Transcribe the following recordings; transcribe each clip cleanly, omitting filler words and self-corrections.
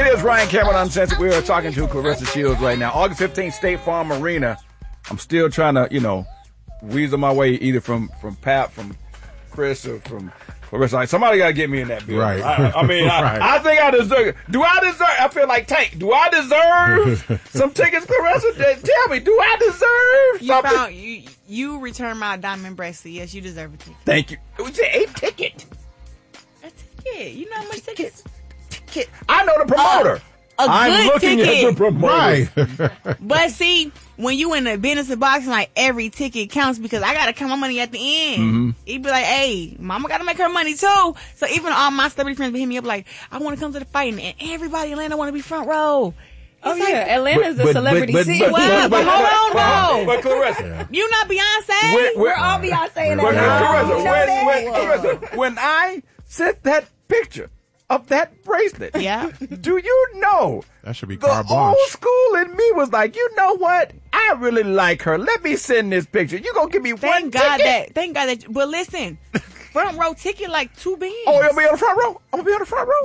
It is Ryan Cameron Uncensored. We are talking to Claressa Shields right now. August 15th, State Farm Arena. I'm still trying to, weasel my way either from Pat, from Chris, or from Claressa. Like, somebody got to get me in that bill. Right. I think I deserve it. I feel like Tank. Do I deserve some tickets, Claressa? Tell me, do I deserve something? You returned my diamond bracelet. Yes, you deserve a ticket. Thank you. It was a ticket. A ticket. You know how much tickets? Ticket. I know the promoter. I'm looking ticket. at the promoter. Right. But see, when you in the business of boxing, like every ticket counts because I gotta count my money at the end. Mm-hmm. He'd be like, "Hey, mama gotta make her money too." So even all my celebrity friends would hit me up like, "I want to come to the fight," and everybody in Atlanta want to be front row. Oh yeah, Atlanta's the celebrity city. But hold on, though. But Claressa, You not Beyonce? We're all Beyonce in But Atlanta. Claressa, when I sent that picture of that bracelet, Yeah. do you know That should be the carte blanche. old school in me was like, you know what? I really like her. Let me send this picture. You gonna give me one Thank God ticket? that. But listen, front row ticket like $2 billion. Oh, you'll be on the front row? I'm gonna be on the front row?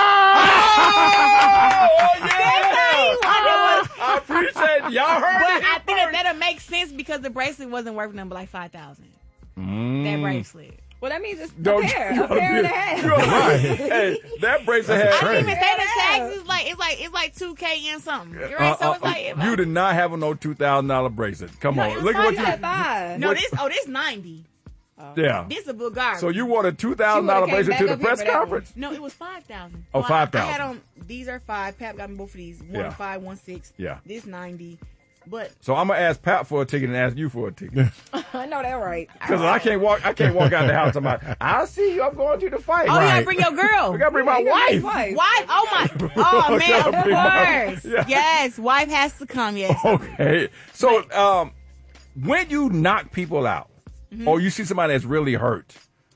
I appreciate it. Y'all heard But it. I think that'll make sense because the bracelet wasn't worth nothing but like $5,000. That bracelet. Well, that means it's Don't a pair you- and a half. Right. Hey, that bracelet That's a had. I didn't even say the Yeah. tax is it's like $2K and something. Right? So it's like you did not have no $2,000 bracelet. Come No, on, it was look at what probably you. like five. no, this 90. Yeah. This a Bulgari. So you won a $2,000 came bracelet to back the up here press for that conference? No, it was 5,000. Oh, So 5,000. I had on these are 5. Pap got me both of these. One Yeah. 5, 1 6. Yeah. This 90. But So I'm gonna ask Pat for a ticket and ask you for a ticket I know that right. because I can't walk out the house. I'll see you. I'm going to the fight. oh, you gotta Right. bring your girl. I gotta bring my wife. Wife, oh my, oh man, Gotta of bring my- course, Yeah. yes, wife has to come, yes. Okay. So when you knock people out, Mm-hmm. or you see somebody that's really hurt,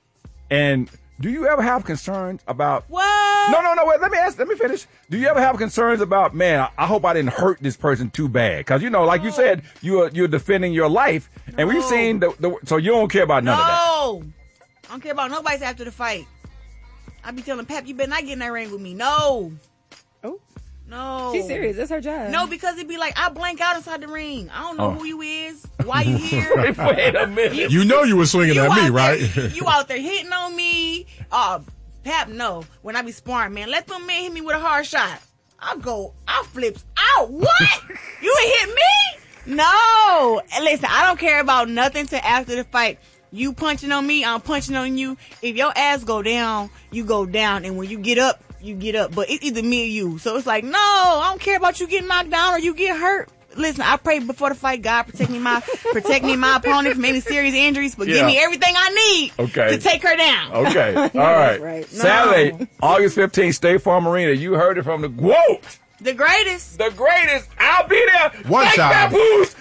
and do you ever have concerns about? What? No. Wait. Let me finish. Do you ever have concerns about? Man, I hope I didn't hurt this person too bad, because like you said, you're defending your life, and we've seen so you don't care about none of that. No, I don't care about nobody's after the fight. I be telling Pap, you better not get in that ring with me. No. Oh. No. She's serious. That's her job. No, because it'd be like I blank out inside the ring. I don't know Oh. who you is, why you here. Wait a minute. You know you were swinging at me, out right? There, you out there hitting on me. Pap, no. When I be sparring, man, let them men hit me with a hard shot. I flips out. What? You ain't hit me? No. And listen, I don't care about nothing till after the fight. You punching on me, I'm punching on you. If your ass go down, you go down. And when you get up, you get up. But it's either me or you. So it's like, no, I don't care about you getting knocked down or you get hurt. Listen, I pray before the fight, God protect me my opponent from any serious injuries, but give me everything I need to take her down. Okay. All right. Right. Saturday, August 15th, State Farm Arena. You heard it from the GOAT. The greatest. The greatest. I'll be there. One Thank time. Papoose.